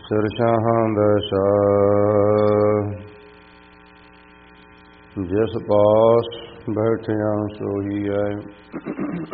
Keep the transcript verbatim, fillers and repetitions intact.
ਸਿਰਸ਼ਾਹਾਂ ਦਾ ਸ਼ਾਹ ਜਿਸ ਪਾਸ ਬੈਠਿਆ ਸੋਈ ਹੈ।